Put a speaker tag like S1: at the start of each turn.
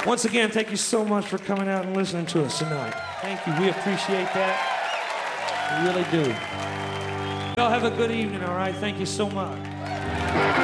S1: Once again, thank you so much for coming out and listening to us tonight. Thank you. We appreciate that. We really do. Y'all have a good evening, all right? Thank you so much.